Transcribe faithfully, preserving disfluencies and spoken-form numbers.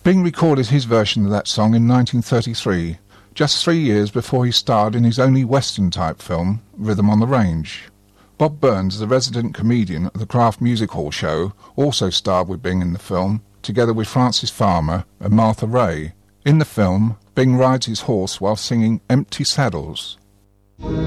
Bing recorded his version of that song in nineteen thirty-three, just three years before he starred in his only Western-type film, Rhythm on the Range. Bob Burns, the resident comedian at the Kraft Music Hall show, also starred with Bing in the film, together with Frances Farmer and Martha Raye. In the film, Bing rides his horse while singing Empty Saddles.